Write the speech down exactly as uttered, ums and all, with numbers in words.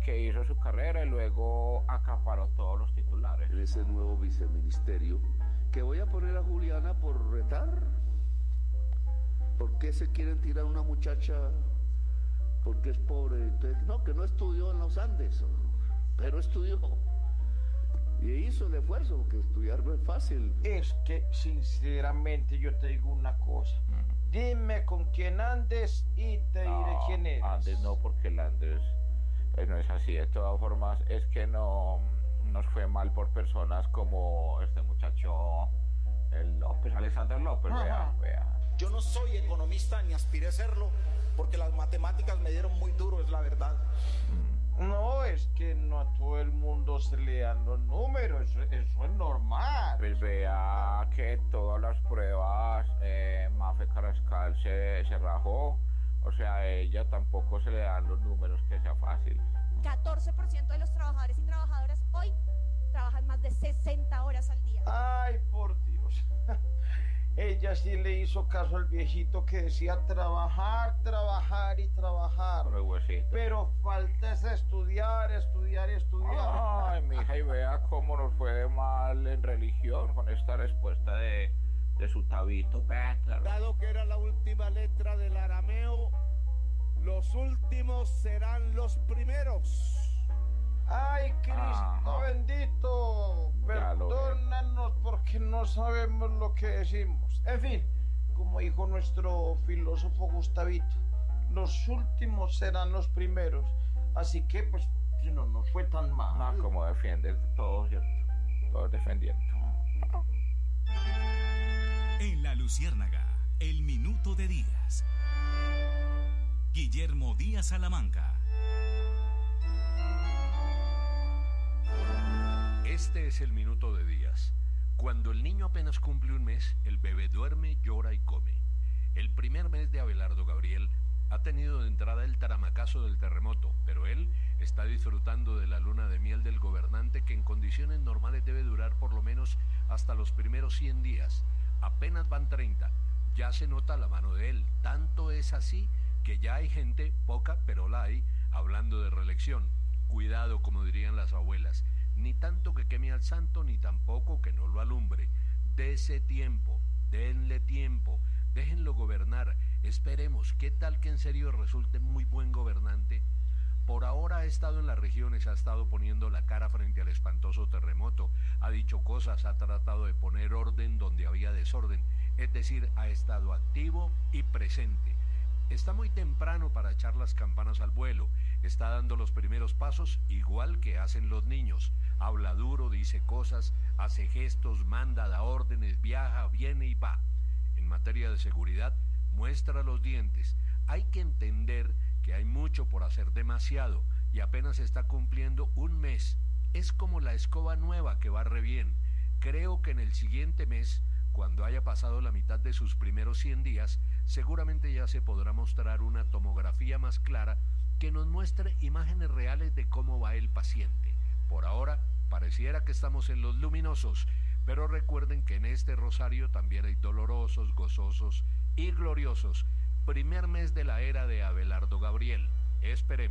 que hizo su carrera y luego acaparó todos los titulares. En ese nuevo viceministerio, que voy a poner a Juliana por retar. ¿Por qué se quieren tirar a una muchacha porque es pobre? Entonces, no, que no estudió en los Andes, pero estudió. Y hizo el esfuerzo, porque estudiar no es fácil. Es que, sinceramente, yo te digo una cosa. Uh-huh. Dime con quién andes y te no, diré quién eres. Andes no, porque el Andes pues, no es así. De todas formas, es que no nos fue mal por personas como este muchacho, el López, Alexander López, uh-huh. vea, vea. Yo no soy economista ni aspiré a serlo, porque las matemáticas me dieron muy duro, es la verdad. No, es que no a todo el mundo se le dan los números, eso, eso es normal. Pues vea que todas las pruebas, eh, Mafe Carrascal se, se rajó, o sea, a ella tampoco se le dan los números que sea fácil. catorce por ciento de los trabajadores y trabajadoras hoy trabajan más de sesenta horas al día. Ay, por Dios. Ella sí le hizo caso al viejito que decía trabajar, trabajar y trabajar. Pero falta es estudiar, estudiar y estudiar. Ay, mija, y vea cómo nos fue mal en religión con esta respuesta de, de su tabito Petler. Dado que era la última letra del arameo, los últimos serán los primeros. ¡Ay, Cristo Ajá. bendito! Perdónanos porque no sabemos lo que decimos. En fin, como dijo nuestro filósofo Gustavito, los últimos serán los primeros. Así que, pues, no nos fue tan mal. No, como defiende todo, ¿cierto? Todos defendiendo. En La Luciérnaga, el minuto de Díaz. Guillermo Díaz Salamanca. Este es el minuto de Díaz. Cuando el niño apenas cumple un mes, el bebé duerme, llora y come. El primer mes de Abelardo Gabriel ha tenido de entrada el taramacazo del terremoto, pero él está disfrutando de la luna de miel del gobernante que en condiciones normales debe durar por lo menos hasta los primeros cien días. Apenas van treinta. Ya se nota la mano de él. Tanto es así que ya hay gente, poca pero la hay, hablando de reelección. Cuidado, como dirían las abuelas. Ni tanto que queme al santo, ni tampoco que no lo alumbre. Dese tiempo, denle tiempo, déjenlo gobernar. Esperemos, ¿qué tal que en serio resulte muy buen gobernante? Por ahora ha estado en las regiones, ha estado poniendo la cara frente al espantoso terremoto, ha dicho cosas, ha tratado de poner orden donde había desorden, es decir, ha estado activo y presente. Está muy temprano para echar las campanas al vuelo, está dando los primeros pasos igual que hacen los niños. Habla duro, dice cosas, hace gestos, manda, da órdenes, viaja, viene y va. En materia de seguridad, muestra los dientes. Hay que entender que hay mucho por hacer, demasiado, y apenas está cumpliendo un mes. Es como la escoba nueva que barre bien. Creo que en el siguiente mes, cuando haya pasado la mitad de sus primeros cien días, seguramente ya se podrá mostrar una tomografía más clara que nos muestre imágenes reales de cómo va el paciente. Por ahora, pareciera que estamos en los luminosos, pero recuerden que en este rosario también hay dolorosos, gozosos y gloriosos. Primer mes de la era de Abelardo Gabriel. Esperemos.